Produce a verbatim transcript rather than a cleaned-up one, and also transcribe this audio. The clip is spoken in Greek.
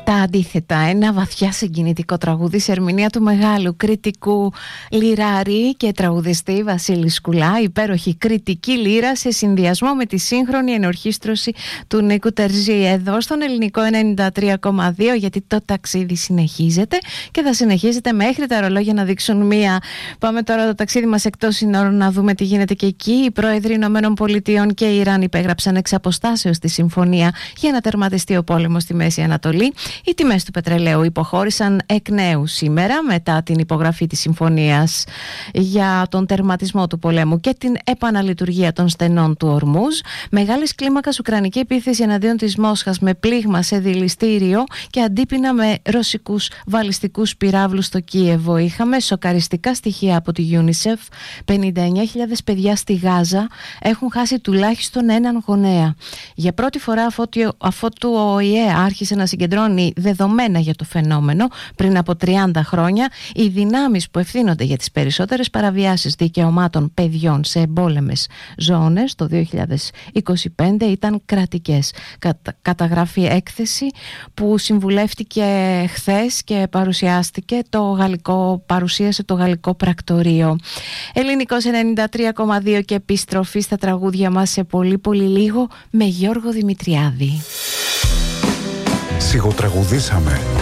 Τα αντίθετα, ένα βαθιά συγκινητικό τραγούδι σε ερμηνεία του μεγάλου κριτικού λυράρη και τραγουδιστή Βασίλη Σκουλά, υπέροχη κριτική λύρα σε συνδυασμό με τη σύγχρονη ενορχήστρωση του Νίκου Τερζή εδώ στον Ελληνικό ενενήντα τρία κόμμα δύο, γιατί το ταξίδι συνεχίζεται και θα συνεχίζεται μέχρι τα ρολόγια να δείξουν μία. Πάμε τώρα το ταξίδι μας εκτός συνόρων να δούμε τι γίνεται και εκεί. Οι πρόεδροι Ηνωμένων Πολιτειών και Ιράν υπέγραψαν εξ αποστάσεως τη συμφωνία για να τερματιστεί ο πόλεμος στη Μέση Ανατολή. Οι τιμές του πετρελαίου υποχώρησαν εκ νέου σήμερα μετά την υπογραφή της συμφωνίας για τον τερματισμό του πολέμου και την επαναλειτουργία των στενών του Ορμούζ. Μεγάλης κλίμακας ουκρανική επίθεση εναντίον της Μόσχας με πλήγμα σε δηληστήριο και αντίπεινα με ρωσικούς βαλιστικούς πυράβλους στο Κίεβο. Είχαμε σοκαριστικά στοιχεία από τη UNICEF. πενήντα εννιά χιλιάδες παιδιά στη Γάζα έχουν χάσει τουλάχιστον έναν γονέα. Για πρώτη φορά αφότου ο ΟΗΕ άρχισε να συγκεντρώνει δεδομένα για το φαινόμενο πριν από τριάντα χρόνια, οι δυνάμεις που ευθύνονται για τις περισσότερες παραβιάσεις δικαιωμάτων παιδιών σε εμπόλεμες ζώνες το δύο χιλιάδες είκοσι πέντε ήταν κρατικές. Κατα, καταγράφει έκθεση που συμβουλεύτηκε χθες και παρουσιάστηκε το γαλλικό, παρουσίασε το γαλλικό πρακτορείο. Ελληνικός ενενήντα τρία κόμμα δύο και επιστροφή στα τραγούδια μας σε πολύ πολύ λίγο με Γιώργο Δημητριάδη. Σιγοτραγουδήσαμε